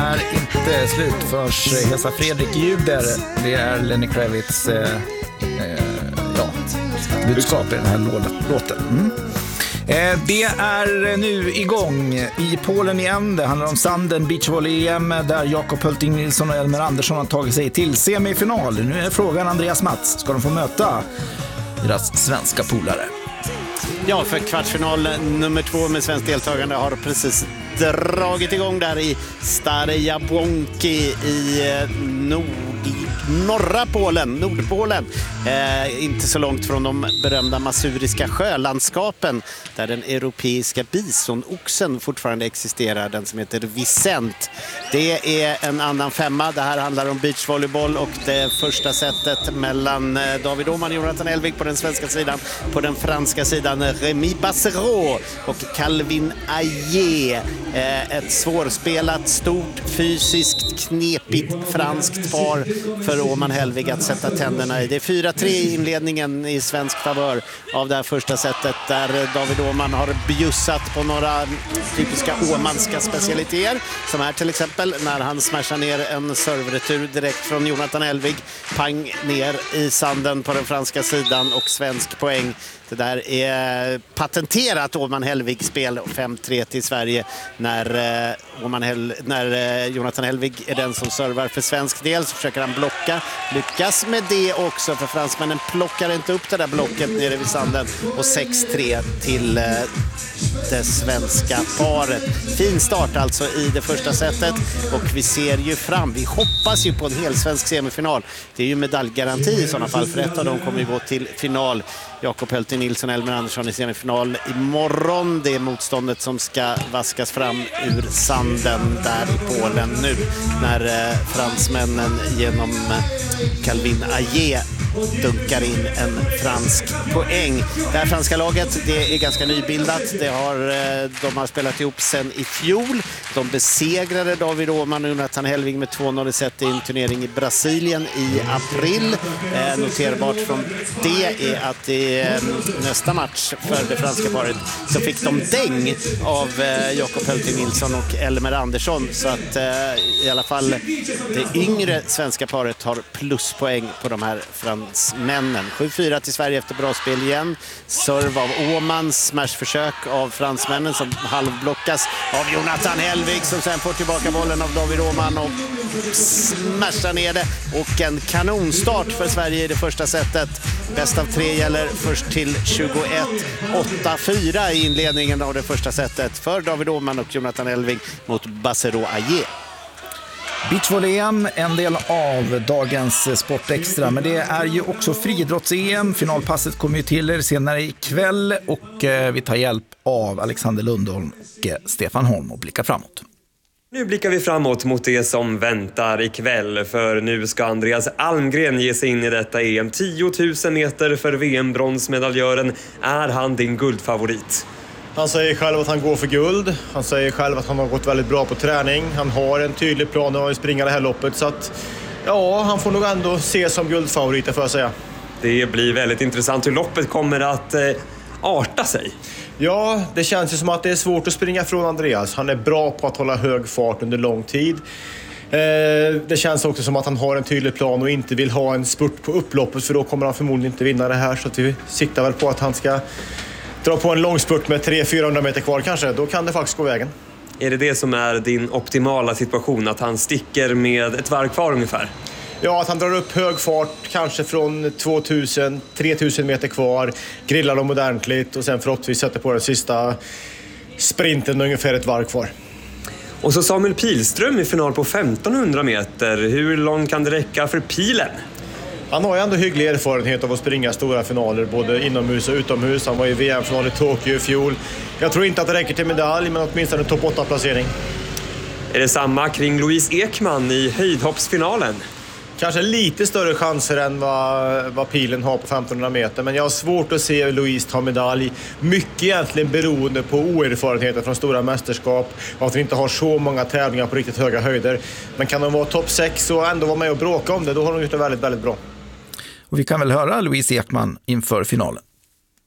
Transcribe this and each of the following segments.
är inte slut för Hesa Fredrik ljuder. Det är Lenny Kravitz budskap i den här låten. Det är nu igång i Polen igen. Det handlar om Sanden beachvolley-EM där Jakob Hulting Nilsson och Elmer Andersson har tagit sig till semifinal. Nu är frågan Andreas Mats. Ska de få möta deras svenska polare? Ja, för kvartsfinal nummer 2 med svensk deltagande har precis dragit igång där i Stare Jabłonki i norra Polen, Nordpolen. Inte så långt från de berömda masuriska sjölandskapen där den europeiska bisonoxen fortfarande existerar, den som heter Vicent. Det är en annan femma. Det här handlar om beachvolleyboll och det första sättet mellan David Åhman och Jonathan Elvig på den svenska sidan. På den franska sidan Rémi Bassereau och Calvin Ayer. Ett svårspelat, stort, fysiskt, knepigt franskt par för Åhman Helvig att sätta tänderna i. Det är 4-3 i inledningen i svensk favör av det här första sättet där David Åhman har bjussat på några typiska åmanska specialiteter som är till exempel när han smashar ner en serveretur direkt från Jonathan Elvig, pang ner i sanden på den franska sidan och svensk poäng. Det där är patenterat Åhman Helvig spel 5-3 till Sverige när Jonathan Helvig är den som servar för svensk del, så försöker han blocka. Lyckas med det också för fransmännen plockar inte upp det där blocket nere vid sanden och 6-3 till det svenska paret. Fin start alltså i det första sättet och vi ser ju fram, vi hoppas ju på en hel svensk semifinal. Det är ju medaljgaranti i sådana fall för ett av dem kommer ju gå till final. Jakob Hulting Nilsson och Elmer Andersson i semifinal imorgon. Det är motståndet som ska vaskas fram ur sanden där i Polen nu när fransmännen genom Calvin Ayer dunkar in en fransk poäng. Det här franska laget, det är ganska nybildat. De har spelat ihop sen i fjol. De besegrade David Åhman och Jonathan Helvig med 2-0 set i en turnering i Brasilien i april. Noterbart från det är att i nästa match för det franska paret så fick de däng av Jakob Hulting Nilsson och Elmer Andersson, så att i alla fall det yngre svenska paret har pluspoäng på de här fransmännen. 7-4 till Sverige efter bra spel igen. Serve av Åhman, smashförsök av fransmännen som halvblockas av Jonathan Helvig som sen får tillbaka bollen av David Åhman och smashar ner det. Och en kanonstart för Sverige i det första setet. Bäst av 3 gäller först till 21. 8-4 i inledningen av det första setet för David Åhman och Jonathan Elvig mot Bassereau Ayer. Beachvolley-EM, en del av dagens Sportextra, men det är ju också friidrotts-EM. Finalpasset kommer ju till er senare ikväll och vi tar hjälp av Alexander Lundholm och Stefan Holm och blickar framåt. Nu blickar vi framåt mot det som väntar ikväll, för nu ska Andreas Almgren ge sig in i detta EM. 10 000 meter för VM-bronsmedaljören. Är han din guldfavorit? Han säger själv att han går för guld. Han säger själv att han har gått väldigt bra på träning. Han har en tydlig plan att springa det här loppet. Så att, ja, han får nog ändå ses som guldfavoriten, får jag säga. Det blir väldigt intressant hur loppet kommer att arta sig. Ja, det känns ju som att det är svårt att springa från Andreas. Han är bra på att hålla hög fart under lång tid. Det känns också som att han har en tydlig plan och inte vill ha en spurt på upploppet, för då kommer han förmodligen inte vinna det här. Så att vi siktar väl på att han ska dra på en lång spurt med 300-400 meter kvar kanske. Då kan det faktiskt gå vägen. Är det som är din optimala situation, att han sticker med ett varv kvar ungefär? Ja, att han drar upp hög fart kanske från 2000-3000 meter kvar, grillar dem ordentligt och sen förhoppningsvis sätter på den sista sprinten med ungefär ett varv kvar. Och så Samuel Pilström i final på 1500 meter. Hur långt kan det räcka för Pilen? Han har ju ändå hygglig erfarenhet av att springa stora finaler både inomhus och utomhus. Han var i VM-final i Tokyo i fjol. Jag tror inte att det räcker till medalj, men åtminstone en topp 8-placering. Är det samma kring Louise Ekman i höjdhoppsfinalen? Kanske lite större chanser än vad Pilen har på 1500 meter. Men jag har svårt att se Louise ta medalj. Mycket egentligen beroende på oerfarenheten från stora mästerskap. Och att vi inte har så många tävlingar på riktigt höga höjder. Men kan de vara topp 6 och ändå vara med och bråka om det, då har de gjort det väldigt, väldigt bra. Och vi kan väl höra Louise Ekman inför finalen.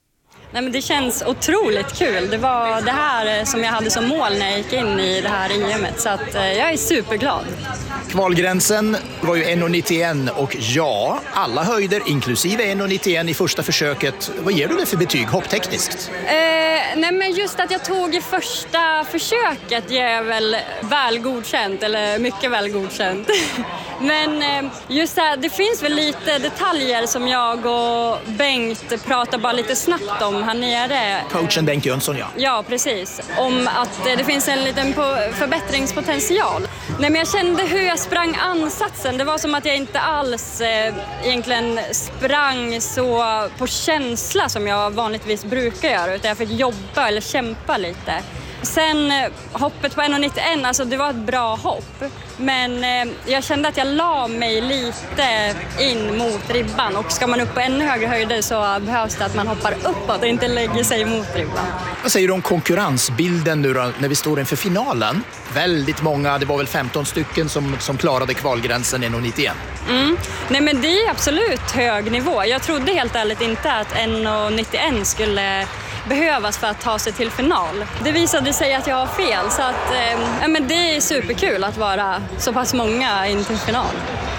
Nej, men det känns otroligt kul. Det var det här som jag hade som mål när jag gick in i det här EM:et, så att jag är superglad. Kvalgränsen var ju 1,91 och ja, alla höjder inklusive 1,91 i första försöket. Vad ger du det för betyg hopptekniskt? Nej, men just att jag tog i första försöket ger jag väl väl godkänt, eller mycket väl godkänt. Men just det här, det finns väl lite detaljer som jag och Bengt pratar bara lite snabbt om här nere. Coachen Bengt Jönsson, ja. Ja, precis. Om att det finns en liten förbättringspotential. Nej, men jag kände hur jag sprang ansatsen. Det var som att jag inte alls egentligen sprang så på känsla som jag vanligtvis brukar göra. Utan jag fick jobba eller kämpa lite. Sen hoppet på 1,91, alltså det var ett bra hopp. Men jag kände att jag la mig lite in mot ribban. Och ska man upp på ännu högre höjder så behövs det att man hoppar uppåt och inte lägger sig mot ribban. Vad säger du om konkurrensbilden nu då, när vi står inför finalen? Väldigt många, det var väl 15 stycken som klarade kvalgränsen 1,91. Nej, men det är absolut hög nivå. Jag trodde helt ärligt inte att 1,91 skulle behövas för att ta sig till final. Det visade sig att jag har fel, så att men det är superkul att vara så pass många in till final.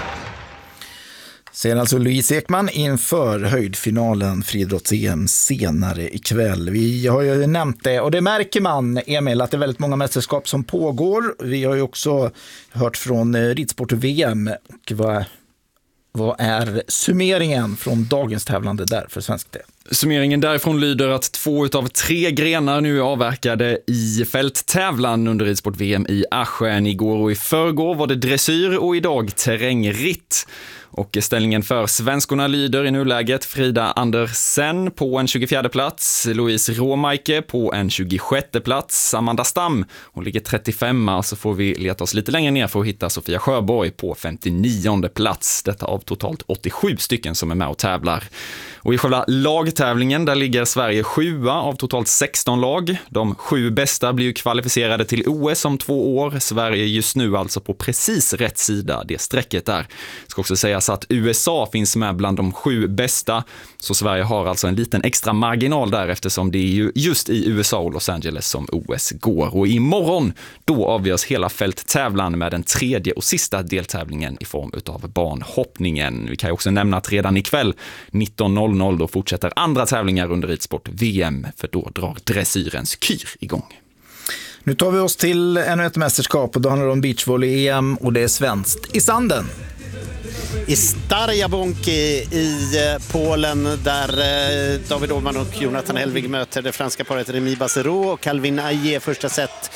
Ser alltså Louise Ekman inför höjdfinalen friidrotts-EM senare ikväll. Vi har ju nämnt det, och det märker man, Emil, att det är väldigt många mästerskap som pågår. Vi har ju också hört från ridsport-VM. Och vad är summeringen från dagens tävlande där för svensk del? Summeringen därifrån lyder att 2 av 3 grenar nu är avverkade i fälttävlan under ridsport-VM i Aschen. Igår och i förrgår var det dressyr och idag terrängritt. Och ställningen för svenskorna lyder i nuläget: Frida Andersen på en 24:e plats, Louise Råmaike på en 26:e plats, Amanda Stam, hon ligger 35, så får vi leta oss lite längre ner för att hitta Sofia Sjöborg på 59:e plats. Detta av totalt 87 stycken som är med och tävlar. Och i själva lagtävlingen där ligger Sverige 7 av totalt 16 lag. De 7 bästa blir ju kvalificerade till OS om 2 år. Sverige just nu alltså på precis rätt sida det strecket där. Ska också sägas att USA finns med bland de 7 bästa. Så Sverige har alltså en liten extra marginal där, eftersom det är ju just i USA och Los Angeles som OS går. Och imorgon då avgörs hela fälttävlan med den 3:e och sista deltävlingen i form utav banhoppningen. Vi kan ju också nämna att redan ikväll 19:00 då fortsätter andra tävlingar under ridsport-VM, för då drar dressyrens kyr igång. Nu tar vi oss till ännu ett mästerskap, och då handlar det om beachvolley-EM, och det är svenskt i sanden. I Starja Bąki i Polen, där David Åhman och Jonathan Helvig möter det franska paret Remy Bassero och Calvin Aie. Första set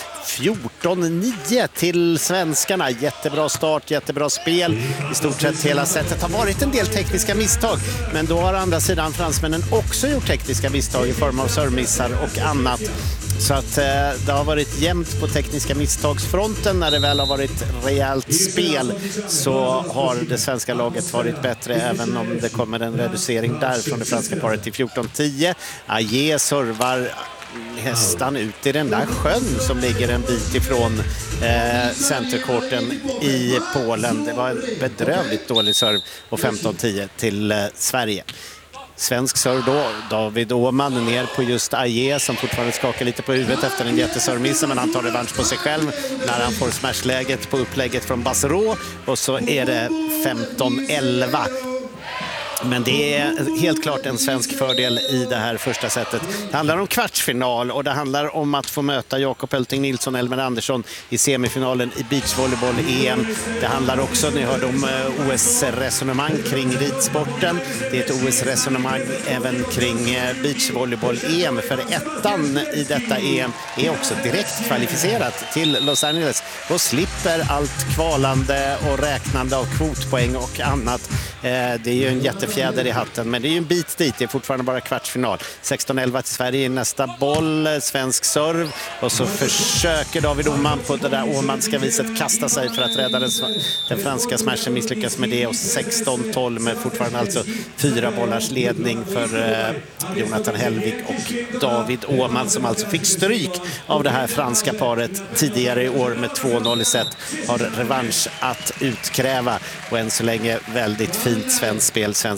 14-9 till svenskarna. Jättebra start, jättebra spel. I stort sett hela setet har varit en del tekniska misstag, men då har andra sidan fransmännen också gjort tekniska misstag i form av servmissar och annat. Så att det har varit jämnt på tekniska misstagsfronten. När det väl har varit rejält spel så har det svenska laget varit bättre, även om det kommer en reducering där från det franska paret till 14-10. Aie servar hästan ut i den där sjön som ligger en bit ifrån centercourten i Polen. Det var en bedrövligt dålig serv och 15-10 till Sverige. Svensk serv då, David Åhman ner på just Aie som fortfarande skakar lite på huvudet efter en jätteservmiss, men han tar revansch på sig själv när han får smashläget på upplägget från Bassero, och så är det 15-11. Men det är helt klart en svensk fördel i det här första setet. Det handlar om kvartsfinal, och det handlar om att få möta Jakob Pölting Nilsson och Elmer Andersson i semifinalen i beachvolleyboll-EM. Det handlar också, ni hörde om OS-resonemang kring ridsporten. Det är ett OS-resonemang även kring beachvolleyboll-EM, för ettan i detta EM är också direkt kvalificerat till Los Angeles och slipper allt kvalande och räknande av kvotpoäng och annat. Det är ju en jättefjäder i hatten, men det är ju en bit dit. Det är fortfarande bara kvartsfinal. 16-11 till Sverige i nästa boll. Svensk serv. Och så försöker David Åhman på det där åhmanska viset kasta sig för att rädda den franska smashen. Misslyckas med det, och 16-12 med fortfarande alltså 4 bollars ledning för Jonathan Helvig och David Åhman, som alltså fick stryk av det här franska paret tidigare i år med 2-0 i set. Har revansch att utkräva, och än så länge väldigt fint svenskt spel, svensk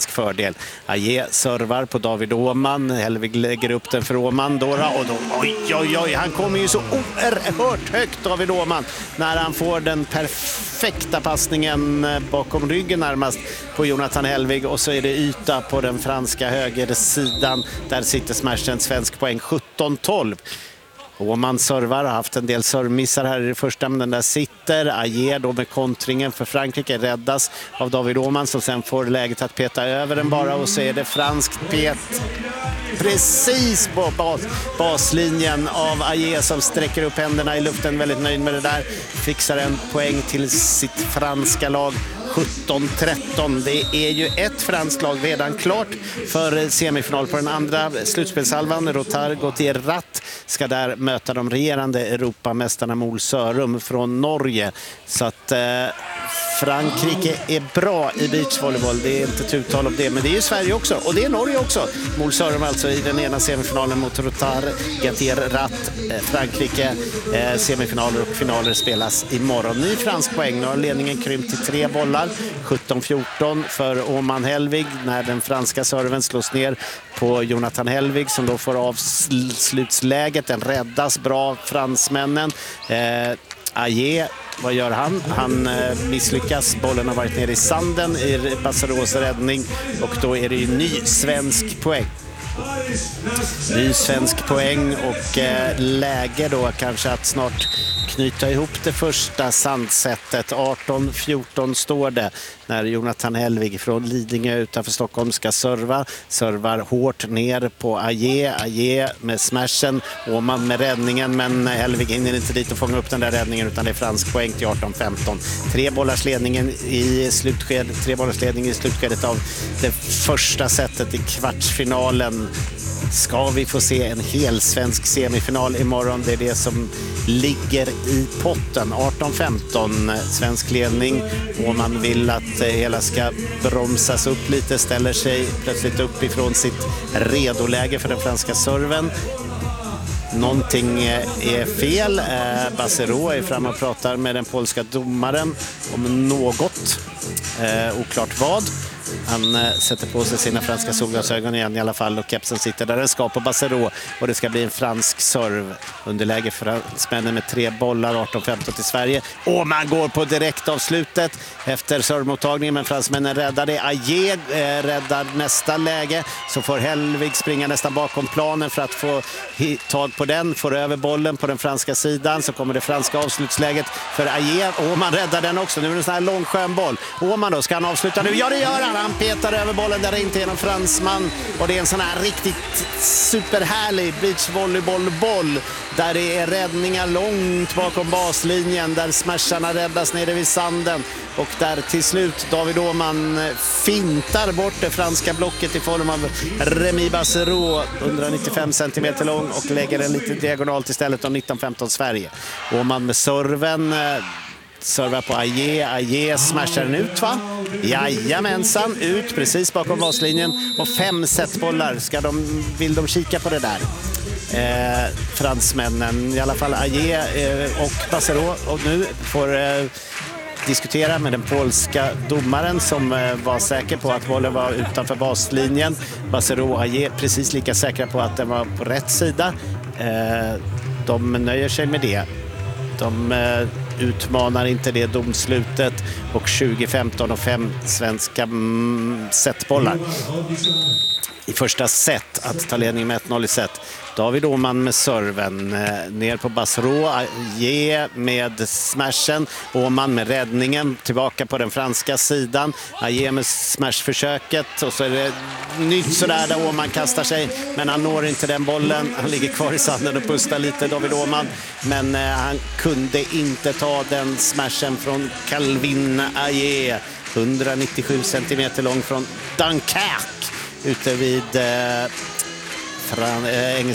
fransk fördel. Aje servar på David Åhman. Hellvig lägger upp den för Åhman. Och då, oj, han kommer ju så oerhört högt, David Åhman, när han får den perfekta passningen bakom ryggen närmast på Jonathan Hellvig, och så är det yta på den franska högersidan. Där sitter smashen, svensk poäng 17-12. Åhman servar, har haft en del servmissar här i det första, men den där sitter. Aje då med kontringen för Frankrike räddas av David Åhman som sen får läget att peta över den bara, och så är det franskt pet precis på baslinjen av Aje som sträcker upp händerna i luften, väldigt nöjd med det där. Fixar en poäng till sitt franska lag. 17-13. Det är ju ett franskt lag redan klart för semifinal på den andra slutspelshalvan. Rotard Gauthier Ratt ska där möta de regerande Europamästarna Mol Sørum från Norge. Så att Frankrike är bra i beachvolleyboll, det är inte ett uttal om det, men det är ju Sverige också, och det är Norge också. Mol Sørum alltså i den ena semifinalen mot Rotard Gauthier Ratt. Frankrike, semifinaler och finaler spelas imorgon. Ny fransk poäng, nu har ledningen krympt till 3 bollar. 17-14 för Åhman Hellvig när den franska serven slås ner på Jonathan Hellvig som då får avslutsläget. Den räddas bra, fransmännen. Aje, vad gör han? Han misslyckas. Bollen har varit nere i sanden i Basseros räddning, och då är det ju ny svensk poäng. Ny svensk poäng och läge då kanske att snart knyta ihop det första sandsättet. 18-14 står det när Jonathan Hellvig från Lidingö utanför Stockholm ska servar hårt ner på Aje med smashen, Åhman med räddningen, men Hellvig hinner inte dit och fånga upp den där räddningen, utan det är fransk poäng till 18-15. 3 bollars ledning i slutskedet av det första sättet i kvartsfinalen. Ska vi få se en hel svensk semifinal imorgon? Det är det som ligger i potten. 18-15 svensk ledning, och man vill att hela ska bromsas upp lite, ställer sig plötsligt upp ifrån sitt redoläge för den franska serven. Någonting är fel. Bassero är fram och pratar med den polska domaren om något. Oklart vad. Han sätter på sig sina franska solglasögon igen i alla fall, och kepsen sitter där den ska på Bassero, och det ska bli en fransk serv. Underläge för fransmännen med 3 bollar, 18-15 till Sverige. Och man går på direkt avslutet efter servmottagningen, men fransmännen räddar det. Aje räddar nästa läge, så får Hellvig springa nästan bakom planen för att få tag på den, får över bollen på den franska sidan, så kommer det franska avslutsläget för Aje, och man räddar den också. Nu är det en sån här lång skön boll. Och man då ska han avsluta nu? Ja, det gör han. Han petar över bollen där det inte är någon fransman, och det är en sån här riktigt superhärlig beachvolleybollboll där det är räddningar långt bakom baslinjen, där smasharna räddas nere vid sanden, och där till slut David Åhman fintar bort det franska blocket i form av Remy Bassero, 195 cm lång, och lägger en lite diagonalt istället om 19-15 Sverige. Åhman med serven servar på Aje smashar den ut, va? Jajamensan, ut precis bakom baslinjen, och 5 setbollar. Vill de kika på det där? Fransmännen, i alla fall Aje och Bassero, och nu får diskutera med den polska domaren som var säker på att bollen var utanför baslinjen. Bassero och Aje precis lika säkra på att den var på rätt sida. De nöjer sig med det. De utmanar inte det domslutet, och 20-15 och 5 svenska setbollar i första set att ta ledning med 1-0 i set. David Åhman med serven ner på Bassero, Aje med smashen, Åhman med räddningen tillbaka på den franska sidan, Aje med smashförsöket, och så är det nytt sådär där Åhman kastar sig, men han når inte den bollen. Han ligger kvar i sanden och pustar lite, David Åhman, men han kunde inte ta den smashen från Calvin Aje, 197 cm lång från Dunkerque ute vid engelska